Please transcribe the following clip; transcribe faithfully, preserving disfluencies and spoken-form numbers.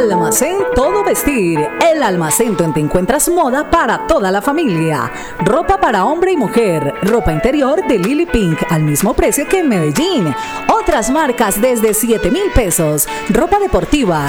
Almacén Todo Vestir, el almacén donde encuentras moda para toda la familia. Ropa para hombre y mujer, ropa interior de Lily Pink al mismo precio que en Medellín. Otras marcas desde siete mil pesos, ropa deportiva,